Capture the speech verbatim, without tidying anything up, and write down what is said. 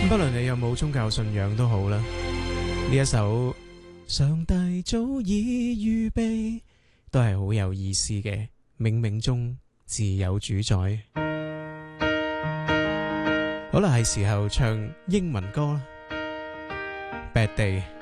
不論你有冇宗教信仰都好啦，呢一首上帝早已預備都係好有意思嘅，冥冥中自有主宰。好啦，係時候唱英文歌啦，Bad Day。